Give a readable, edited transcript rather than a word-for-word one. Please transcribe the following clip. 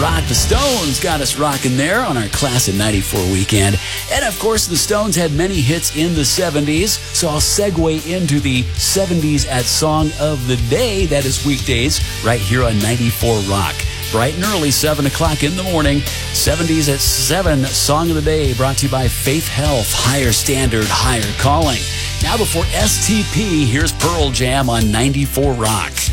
Rock. The Stones got us rocking there on our Class of 94 weekend. And of course, the Stones had many hits in the 70s, so I'll segue into the 70s at Song of the Day. That is weekdays right here on 94 Rock. Bright and early, 7 o'clock in the morning. 70s at 7, Song of the Day, brought to you by Faith Health, Higher Standard, Higher Calling. Now before STP, here's Pearl Jam on 94 Rock.